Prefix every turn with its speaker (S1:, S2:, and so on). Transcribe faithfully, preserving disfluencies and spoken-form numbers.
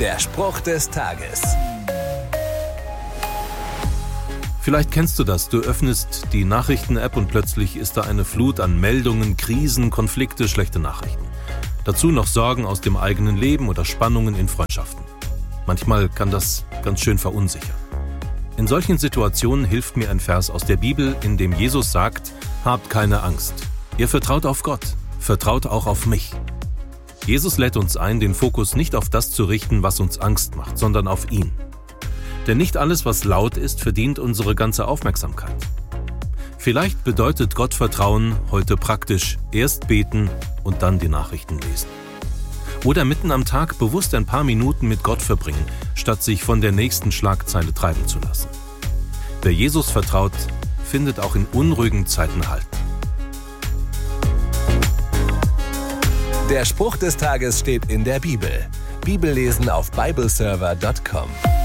S1: Der Spruch des Tages.
S2: Vielleicht kennst du das, du öffnest die Nachrichten-App und plötzlich ist da eine Flut an Meldungen, Krisen, Konflikte, schlechte Nachrichten. Dazu noch Sorgen aus dem eigenen Leben oder Spannungen in Freundschaften. Manchmal kann das ganz schön verunsichern. In solchen Situationen hilft mir ein Vers aus der Bibel, in dem Jesus sagt: Habt keine Angst. Ihr vertraut auf Gott, vertraut auch auf mich. Jesus lädt uns ein, den Fokus nicht auf das zu richten, was uns Angst macht, sondern auf ihn. Denn nicht alles, was laut ist, verdient unsere ganze Aufmerksamkeit. Vielleicht bedeutet Gottvertrauen heute praktisch erst beten und dann die Nachrichten lesen. Oder mitten am Tag bewusst ein paar Minuten mit Gott verbringen, statt sich von der nächsten Schlagzeile treiben zu lassen. Wer Jesus vertraut, findet auch in unruhigen Zeiten Halt.
S1: Der Spruch des Tages steht in der Bibel. Bibellesen auf bibleserver punkt com.